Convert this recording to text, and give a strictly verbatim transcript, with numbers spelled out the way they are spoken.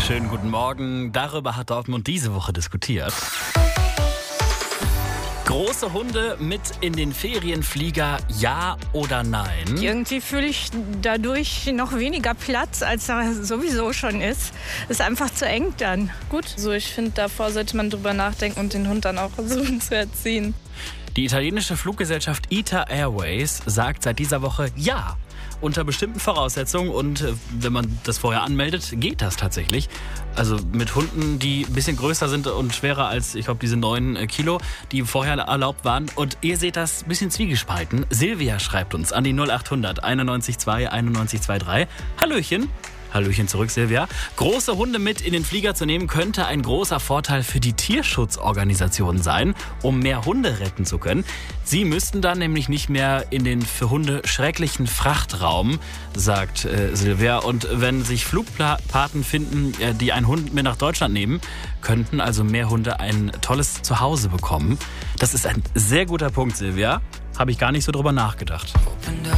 Schönen guten Morgen. Darüber hat Dortmund diese Woche diskutiert. Große Hunde mit in den Ferienflieger, ja oder nein? Irgendwie fühle ich dadurch noch weniger Platz, als da sowieso schon ist. Ist einfach zu eng dann. Gut, so ich finde, davor sollte man drüber nachdenken und den Hund dann auch versuchen zu erziehen. Die italienische Fluggesellschaft I T A Airways sagt seit dieser Woche ja. Unter bestimmten Voraussetzungen und äh, wenn man das vorher anmeldet, geht das tatsächlich. Also mit Hunden, die ein bisschen größer sind und schwerer als, ich glaube, diese neun Kilo, die vorher erlaubt waren. Und ihr seht das ein bisschen zwiegespalten. Silvia schreibt uns an die null acht hundert einundneunzig zwei einundneunzig dreiundzwanzig. Hallöchen. Hallöchen zurück, Silvia. Große Hunde mit in den Flieger zu nehmen, könnte ein großer Vorteil für die Tierschutzorganisationen sein, um mehr Hunde retten zu können. Sie müssten dann nämlich nicht mehr in den für Hunde schrecklichen Frachtraum, sagt äh, Silvia. Und wenn sich Flugpaten finden, äh, die einen Hund mit nach Deutschland nehmen, könnten also mehr Hunde ein tolles Zuhause bekommen. Das ist ein sehr guter Punkt, Silvia. Habe ich gar nicht so drüber nachgedacht.